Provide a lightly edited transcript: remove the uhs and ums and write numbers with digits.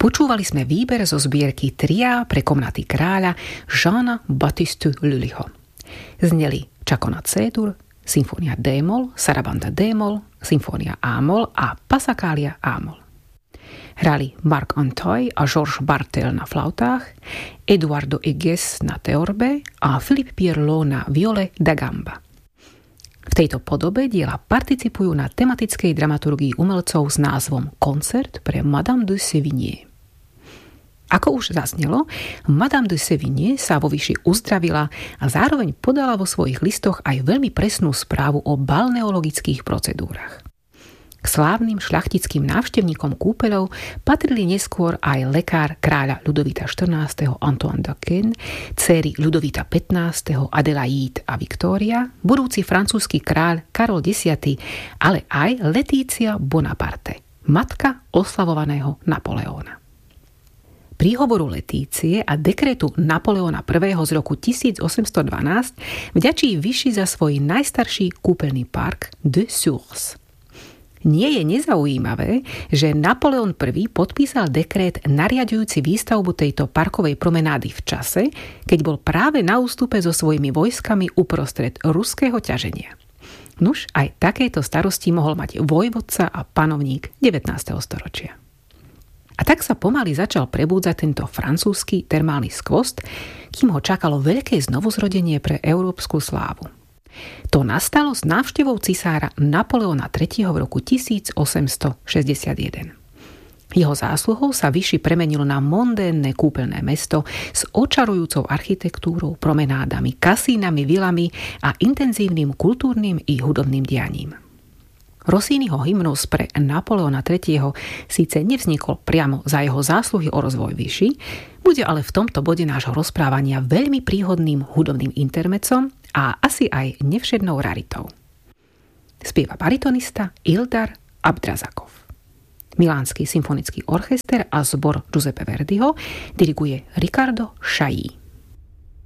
Počúvali sme výber zo zbierky Tria pre komnaty kráľa Jeana Baptiste Lullyho. Zneli Čakona C-dur, Symfónia D-moll, Sarabanda D-moll, Symfónia A-moll a Passacaglia A-moll. Hrali Marc Antoy a Georges Bartel na flautách, Eduardo Egues na teorbe a Philippe Pierlot na viole da gamba. V tejto podobe diela participujú na tematickej dramaturgii umelcov s názvom Koncert pre Madame de Sévigné. Ako už zaznelo, Madame de Sévigné sa vo výši uzdravila a zároveň podala vo svojich listoch aj veľmi presnú správu o balneologických procedúrach. K slávnym šľachtickým návštevníkom kúpeľov patrili neskôr aj lekár kráľa Ludovita XIV. Antoine d'Aquin, dcéry Ludovita XV. Adelaide a Victoria, budúci francúzsky kráľ Karol X, ale aj Letícia Bonaparte, matka oslavovaného Napoleóna. Príhovoru Letície a dekrétu Napoleóna I. z roku 1812 vďačí Vichy za svoj najstarší kúpeľný park de Sources. Nie je nezaujímavé, že Napoleon I podpísal dekrét nariaďujúci výstavbu tejto parkovej promenády v čase, keď bol práve na ústupe so svojimi vojskami uprostred ruského ťaženia. Nuž, aj takéto starosti mohol mať vojvodca a panovník 19. storočia. A tak sa pomaly začal prebúdzať tento francúzsky termálny skvost, kým ho čakalo veľké znovuzrodenie pre európsku slávu. To nastalo s návštevou cisára Napoleona III. V roku 1861. Jeho zásluhou sa Vichy premenilo na mondénne kúpeľné mesto s očarujúcou architektúrou, promenádami, kasínami, vilami a intenzívnym kultúrnym i hudobným dianím. Rossiniho hymnus pre Napoleona III. Síce nevznikol priamo za jeho zásluhy o rozvoj Vichy, bude ale v tomto bode nášho rozprávania veľmi príhodným hudobným intermecom a asi aj nevšednou raritou. Spieva baritonista Ildar Abdrazakov. Milánsky symfonický orchester a zbor Giuseppe Verdiho diriguje Riccardo Chailly.